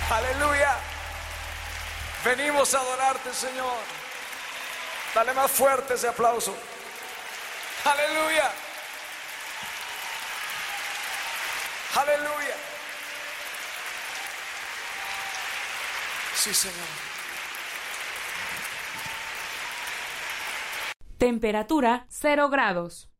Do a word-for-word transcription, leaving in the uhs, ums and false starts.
Aleluya. Venimos a adorarte, Señor. Dale más fuerte ese aplauso. Aleluya. Aleluya. Sí, Señor. Temperatura cero grados.